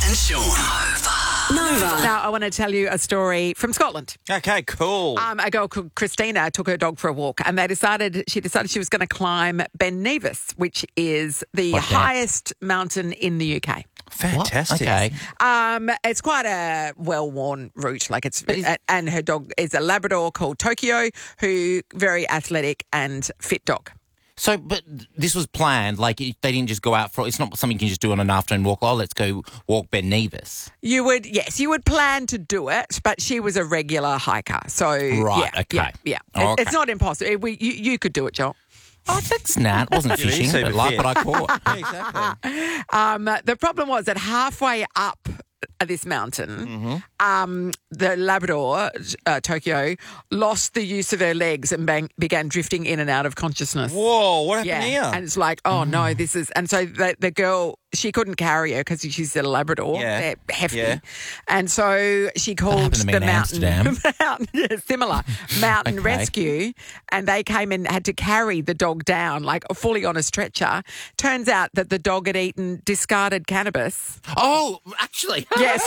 and Sean. Nova. Now, I want to tell you a story from Scotland. Okay, cool. A girl called Christina took her dog for a walk, and she decided she was going to climb Ben Nevis, which is the highest mountain in the UK. Fantastic. Okay. It's quite a well-worn route. And her dog is a Labrador called Tokyo, who very athletic and fit dog. So, but this was planned. Like, they didn't just go out for. It's not something you can just do on an afternoon walk. Oh, let's go walk Ben Nevis. You would plan to do it, but she was a regular hiker. So, Right, okay. Yeah. Oh, okay. It's not impossible. You could do it, Joel. Oh, thanks, Nat. Wasn't fishing, but like what I caught. Yeah, exactly. The problem was that halfway up this mountain, the Labrador, Tokyo, lost the use of her legs and began drifting in and out of consciousness. Whoa, what happened here? And it's like, oh no, this is... And so the girl, she couldn't carry her because she's a Labrador. Yeah. They're hefty. Yeah. And so she called happened to me the in mountain... Amsterdam. Mountain Okay. Rescue, and they came and had to carry the dog down, like fully on a stretcher. Turns out that the dog had eaten discarded cannabis. Oh, actually. Yes.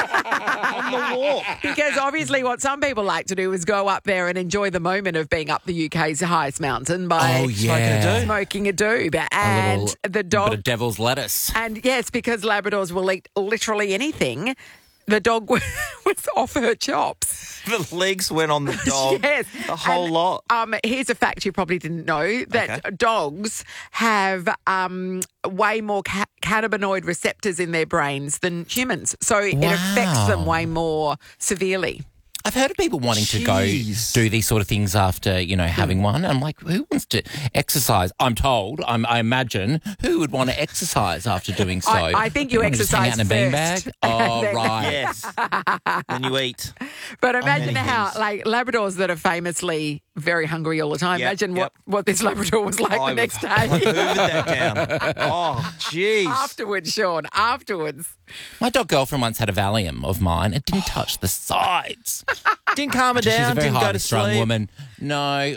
On the walk. Because obviously what some people like to do is go up there and enjoy the moment of being up the UK's highest mountain by Oh, yeah. smoking a doob. And the Bit dog... of devil's lettuce. And yes, because Labradors will eat literally anything, the dog was off her chops. The legs went on the dog. Yes. The whole And, lot. Here's a fact you probably didn't know, that dogs have way more cannabinoid receptors in their brains than humans. So it affects them way more severely. I've heard of people wanting to go do these sort of things after, having one. I'm like, who wants to exercise? I'm told, I imagine, who would want to exercise after doing so? I think you Just hang out in a exercise beanbag? first. Oh, Then- right. Yes. When you eat. But imagine many how, things. like, Labradors that are famously very hungry all the time. Yep, Imagine yep. what this Labrador was like the next day. Hoovered that down. Oh, jeez. Afterwards, Sean, afterwards. My dog girlfriend once had a Valium of mine. It didn't touch the sides. Didn't calm her She's a down. very Didn't go highly to strung sleep. woman. No,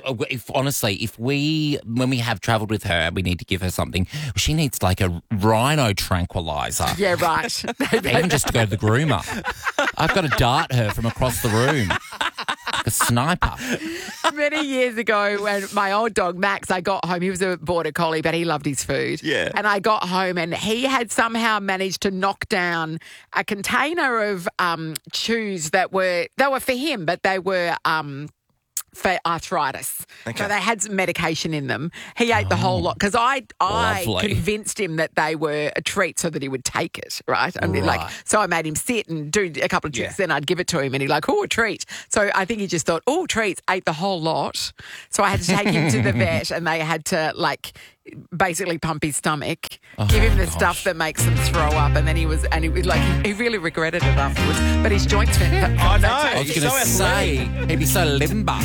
when we have travelled with her, we need to give her something. She needs like a rhino tranquilizer. Yeah, right. Even just to go to the groomer. I've got to dart her from across the room. Like a sniper. Many years ago, when my old dog, Max, I got home, he was a border collie, but he loved his food. Yeah. And I got home and he had somehow managed to knock down a container of chews they were for him, but they were for arthritis. Okay. So they had some medication in them. He ate the whole lot because I Lovely. convinced him that they were a treat so that he would take it, right? I mean, Right. so I made him sit and do a couple of tricks, then I'd give it to him and he'd like, oh, a treat. So I think he just thought, oh, treats, ate the whole lot. So I had to take him to the vet and they had to basically pump his stomach, give him the stuff that makes them throw up, and then he was like, he really regretted it afterwards. But his joints went. I know. I was He's going to so say, athletic. he'd be so limber.